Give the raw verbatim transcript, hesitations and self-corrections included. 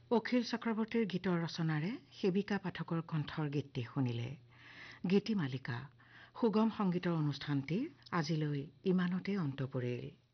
অখিল চক্ৰৱৰ্তীৰ গীতৰ ৰচনাৰে সেবিকা পাঠকৰ কণ্ঠৰ গীতটি শুনিলে। গীতিমালিকা সুগম সংগীতৰ অনুষ্ঠানটি আজিলৈ ইমানতে অন্ত পৰিল।